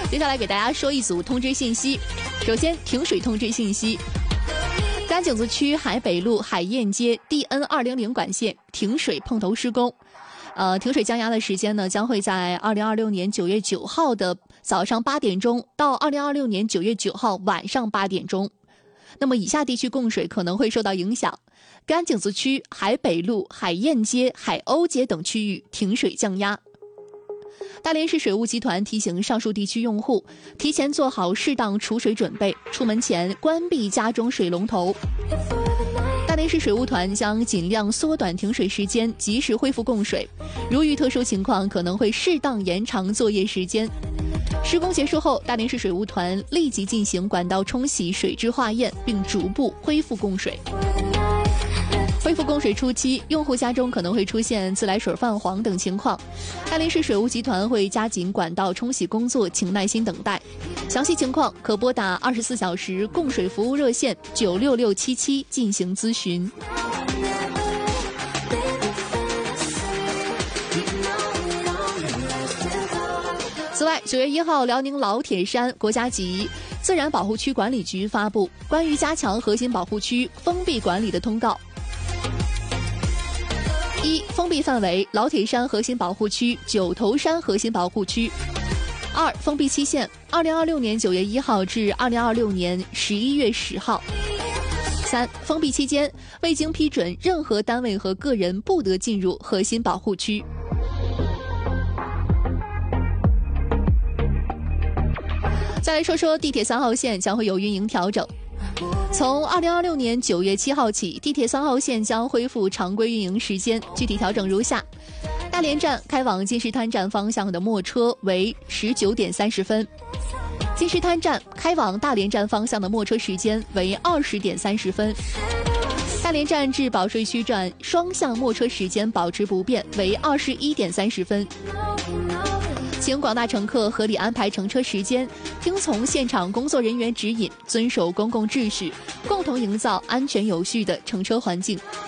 接下来给大家说一组通知信息。首先，停水通知信息：甘井子区海北路海晏街 DN200 管线停水碰头施工。停水降压的时间呢，将会在2026年9月9号的早上8点钟到2026年9月9号晚上8点钟。那么以下地区供水可能会受到影响：甘井子区海北路海晏街、海鸥街等区域停水降压。大连市水务集团提醒上述地区用户提前做好适当储水准备，出门前关闭家中水龙头。大连市水务团将尽量缩短停水时间，及时恢复供水。如遇特殊情况，可能会适当延长作业时间。施工结束后，大连市水务团立即进行管道冲洗、水质化验，并逐步恢复供水。恢复供水初期，用户家中可能会出现自来水泛黄等情况，大连市水务集团会加紧管道冲洗工作，请耐心等待。详细情况可拨打24小时供水服务热线96677进行咨询。此外，9月1号，辽宁老铁山国家级自然保护区管理局发布关于加强核心保护区封闭管理的通告。1、封闭范围：老铁山核心保护区、九头山核心保护区。2、封闭期限：2026年9月1号至2026年11月10号。3、封闭期间，未经批准，任何单位和个人不得进入核心保护区。再来说说地铁3号线将会有运营调整。从2026年9月7号起，地铁3号线将恢复常规运营时间，具体调整如下：大连站开往金石滩站方向的末车为19点30分，金石滩站开往大连站方向的末车时间为20点30分，大连站至保税区站双向末车时间保持不变，为21点30分。请广大乘客合理安排乘车时间，听从现场工作人员指引，遵守公共秩序，共同营造安全有序的乘车环境。